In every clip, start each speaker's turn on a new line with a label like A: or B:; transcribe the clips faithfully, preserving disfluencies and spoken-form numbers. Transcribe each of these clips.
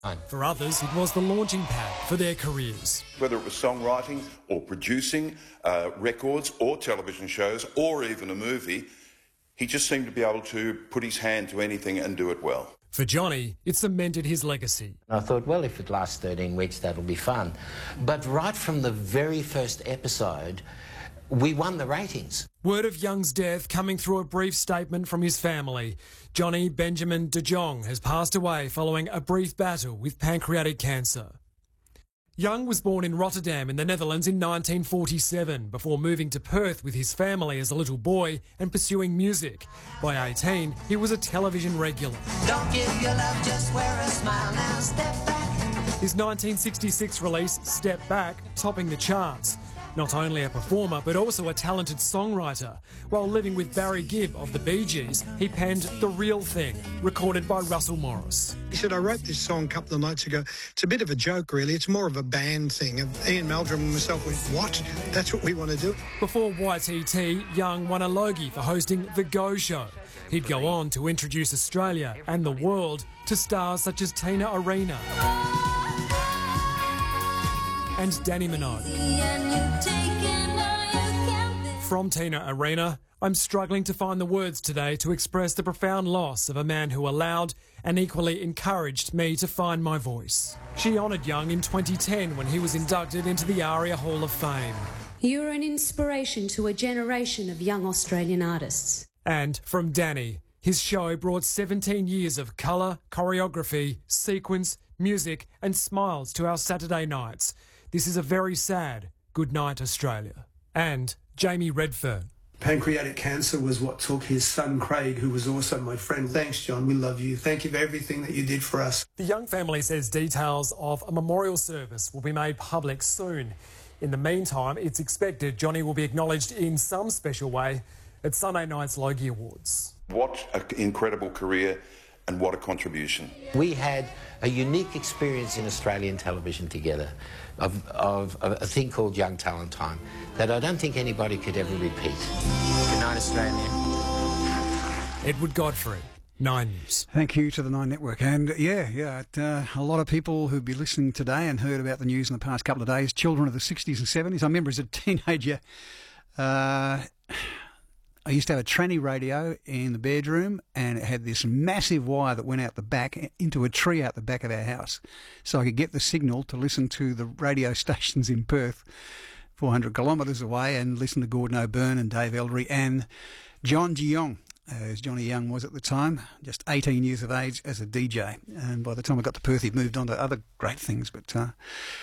A: For others, it was the launching pad for their careers.
B: Whether it was songwriting or producing uh, records or television shows or even a movie, he just seemed to be able to put his hand to anything and do it well.
A: For Johnny, it cemented his legacy.
C: I thought, well, if it lasts thirteen weeks, that'll be fun. But right from the very first episode, we won the ratings.
A: Word of Young's death coming through a brief statement from his family. Johnny Benjamin de Jong has passed away following a brief battle with pancreatic cancer. Young was born in Rotterdam in the Netherlands in nineteen forty-seven before moving to Perth with his family as a little boy and pursuing music. By eighteen, he was a television regular.
D: Don't give your love, just wear a smile now, step back.
A: His nineteen sixty-six release, Step Back, topping the charts. Not only a performer, but also a talented songwriter. While living with Barry Gibb of the Bee Gees, he penned The Real Thing, recorded by Russell Morris.
E: He said, I wrote this song a couple of nights ago. It's a bit of a joke, really. It's more of a band thing. And Ian Meldrum and myself went, what? That's what we want to do.
A: Before Y T T, Young won a Logie for hosting The Go Show. He'd go on to introduce Australia and the world to stars such as Tina Arena and Danny Minogue. From Tina Arena, I'm struggling to find the words today to express the profound loss of a man who allowed and equally encouraged me to find my voice. She honoured Young in twenty ten when he was inducted into the ARIA Hall of Fame.
F: You're an inspiration to a generation of young Australian artists.
A: And from Danny, his show brought seventeen years of colour, choreography, sequence, music and smiles to our Saturday nights. This is a very sad good night, Australia. And Jamie Redfern.
G: Pancreatic cancer was what took his son Craig, who was also my friend. Thanks, John. We love you. Thank you for everything that you did for us.
A: The Young family says details of a memorial service will be made public soon. In the meantime, it's expected Johnny will be acknowledged in some special way at Sunday night's Logie Awards.
B: What an incredible career and what a contribution.
C: We had a unique experience in Australian television together of, of, of a thing called Young Talent Time that I don't think anybody could ever repeat. Good night, Australia.
A: Edward Godfrey, Nine News.
H: Thank you to the Nine Network. And yeah, yeah, it, uh, a lot of people who'd be listening today and heard about the news in the past couple of days, children of the sixties and seventies. I remember as a teenager, uh, I used to have a tranny radio in the bedroom and it had this massive wire that went out the back into a tree out the back of our house. So I could get the signal to listen to the radio stations in Perth, four hundred kilometres away, and listen to Gordon O'Byrne and Dave Eldery and John Geong, as Johnny Young was at the time, just eighteen years of age as a D J. And by the time I got to Perth, he'd moved on to other great things. But uh,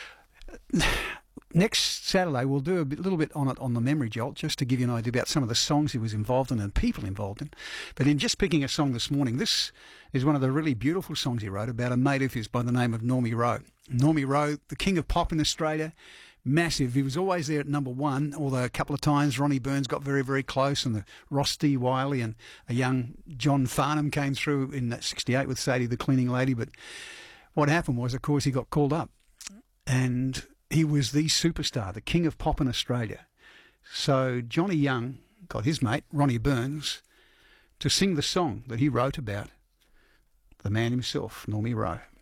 H: next Saturday, we'll do a bit, little bit on it on the Memory Jolt, just to give you an idea about some of the songs he was involved in and people involved in. But in just picking a song this morning, this is one of the really beautiful songs he wrote about a mate of his by the name of Normie Rowe. Normie Rowe, the king of pop in Australia, massive. He was always there at number one, although a couple of times Ronnie Burns got very, very close, and the Ross D. Wiley and a young John Farnham came through in sixty-eight with Sadie the Cleaning Lady. But what happened was, of course, he got called up, and he was the superstar, the king of pop in Australia. So Johnny Young got his mate, Ronnie Burns, to sing the song that he wrote about the man himself, Normie Rowe.